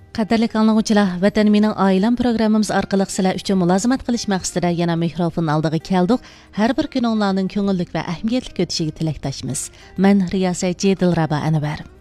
Qadarlik anlıqçılar, Vatan mening oilam programmamiz orqali sizlar uchun mulozimat qilish maqsadida yana mikrofon oldiga keldik. Har bir kuninglarning ko'ngillik va ahamiyatli o'tishiga tilakdoshmiz. Men riyosatchi Dilrabo Anvar.